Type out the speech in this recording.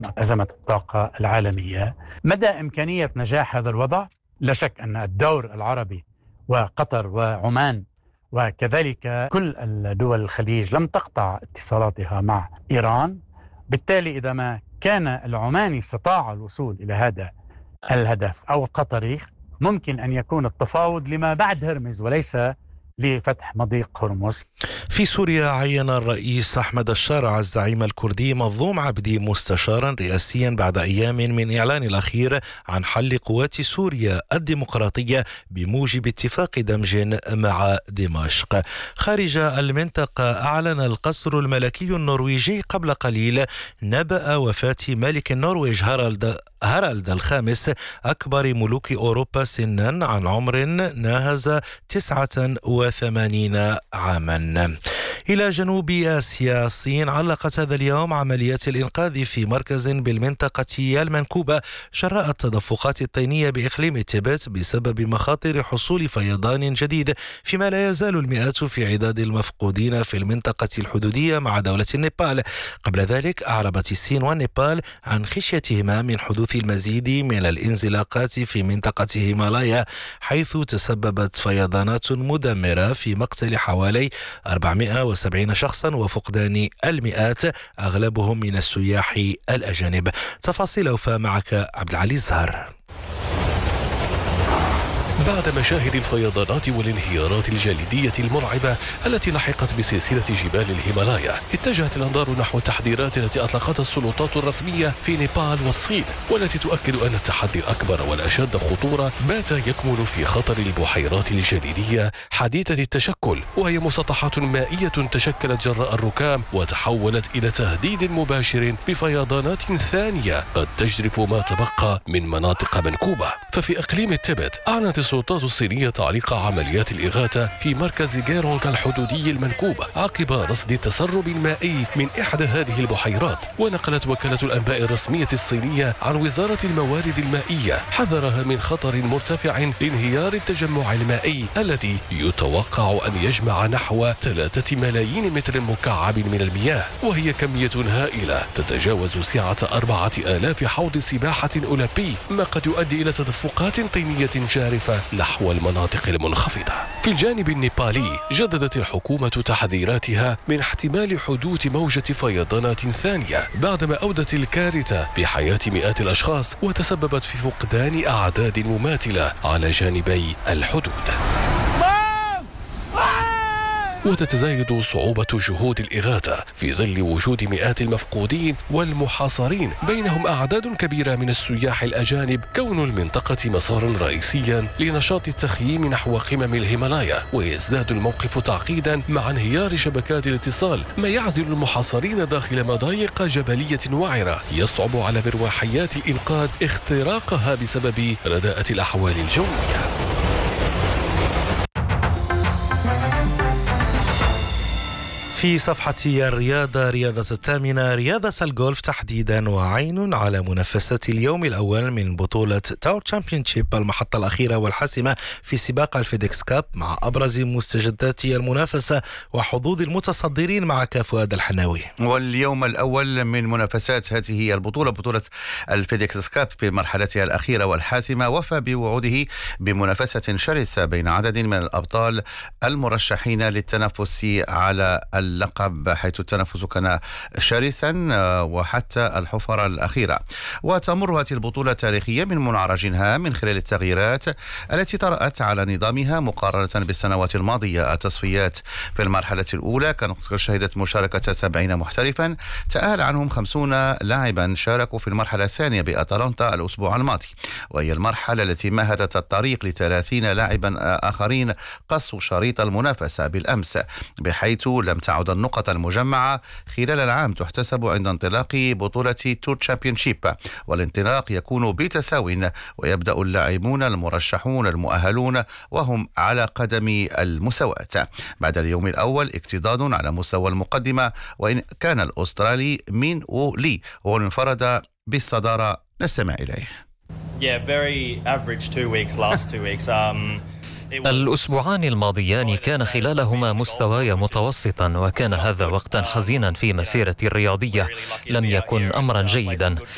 أزمة الطاقة العالمية. مدى إمكانية نجاح هذا الوضع؟ لا شك أن الدور العربي وقطر وعمان وكذلك كل الدول الخليج لم تقطع اتصالاتها مع إيران. بالتالي إذا ما كان العماني استطاع الوصول إلى هذا الهدف أو القطري، ممكن أن يكون التفاوض لما بعد هرمز وليس لفتح مضيق هرمز. في سوريا عين الرئيس أحمد الشارع الزعيم الكردي مظلوم عبدي مستشارا رئاسيا بعد أيام من إعلان الأخير عن حل قوات سوريا الديمقراطية بموجب اتفاق دمج مع دمشق. خارج المنطقة أعلن القصر الملكي النرويجي قبل قليل نبأ وفاة ملك النرويج هارالد الخامس أكبر ملوك أوروبا سنا عن عمر ناهز 89 عاما. إلى جنوب آسيا، الصين علقت هذا اليوم عمليات الإنقاذ في مركز بالمنطقة المنكوبة جراء التدفقات الطينية بإقليم تيبت بسبب مخاطر حصول فيضان جديد، فيما لا يزال المئات في عداد المفقودين في المنطقة الحدودية مع دولة النيبال. قبل ذلك أعربت الصين والنيبال عن خشيتهما من حدوث المزيد من الانزلاقات في منطقة هيمالايا، حيث تسببت فيضانات مدمرة في مقتل حوالي 470 شخصا وفقدان المئات أغلبهم من السياح الأجانب. تفاصيل وفاء معك عبد العزيز زهر. بعد مشاهد الفيضانات والانهيارات الجليدية المرعبة التي لحقت بسلسلة جبال الهيمالايا، اتجهت الأنظار نحو التحذيرات التي أطلقتها السلطات الرسمية في نيبال والصين، والتي تؤكد أن التحدي الأكبر والأشد خطورة بات يكمن في خطر البحيرات الجليدية حديثة التشكل، وهي مسطحات مائية تشكلت جراء الركام وتحولت إلى تهديد مباشر بفيضانات ثانية قد تجرف ما تبقى من مناطق منكوبة. ففي إقليم تيبت أعلنت السلطات الصينية تعليق عمليات الإغاثة في مركز جيرونغ الحدودي المنكوب عقب رصد التسرب المائي من إحدى هذه البحيرات. ونقلت وكالة الأنباء الرسمية الصينية عن وزارة الموارد المائية حذرها من خطر مرتفع لانهيار التجمع المائي الذي يتوقع أن يجمع نحو 3 ملايين متر مكعب من المياه، وهي كمية هائلة تتجاوز سعة 4000 حوض سباحة أولمبي، ما قد يؤدي إلى تدفقات طينية جارفة نحو المناطق المنخفضة. في الجانب النيبالي جددت الحكومة تحذيراتها من احتمال حدوث موجة فيضانات ثانية بعدما أودت الكارثة بحياة مئات الأشخاص وتسببت في فقدان أعداد مماثلة على جانبي الحدود. وتتزايد صعوبة جهود الإغاثة في ظل وجود مئات المفقودين والمحاصرين، بينهم أعداد كبيرة من السياح الأجانب، كون المنطقة مسارا رئيسيا لنشاط التخييم نحو قمم الهيمالايا. ويزداد الموقف تعقيدا مع انهيار شبكات الاتصال، ما يعزل المحاصرين داخل مضايق جبلية وعرة يصعب على مروحيات الإنقاذ اختراقها بسبب رداءة الأحوال الجوية. في صفحة الرياضة، رياضة الثامنة، رياضة الجولف تحديدا، وعين على منافسات اليوم الأول من بطولة تاور تشامبيونشيب، المحطة الأخيرة والحاسمة في سباق الفيديكس كاب، مع أبرز مستجدات المنافسة وحظوظ المتصدرين مع فؤاد الحناوي. واليوم الأول من منافسات هذه البطولة، بطولة الفيديكس كاب في مرحلتها الأخيرة والحاسمة، وفى بوعوده بمنافسة شرسة بين عدد من الأبطال المرشحين للتنافس على اللقب، حيث التنافس كان شرسا وحتى الحفرة الأخيرة. وتمر هذه البطولة التاريخية من منعرجها من خلال التغييرات التي طرأت على نظامها مقارنة بالسنوات الماضية. التصفيات في المرحلة الأولى كانت شهدت مشاركة 70 محترفا، تأهل عنهم 50 لاعبا شاركوا في المرحلة الثانية بأتلانتا الأسبوع الماضي، وهي المرحلة التي مهدت الطريق ل30 لاعبا آخرين قصوا شريط المنافسة بالأمس، بحيث لم تعد النقط المجمعة خلال العام تحتسب عند انطلاق بطولة تور تشامبيونشيب، والانطلاق يكون بتساو، ويبدأ اللاعبون المرشحون المؤهلون وهم على قدم المساواة. بعد اليوم الأول اكتضاد على مستوى المقدمة، وإن كان الأسترالي مين وو لي هو انفرد بالصدارة. نستمع إليه. الأسبوعان الماضيان كان خلالهما مستواي متوسطا، وكان هذا وقتا حزينا في مسيرتي الرياضية. لم يكن أمرا جيدا،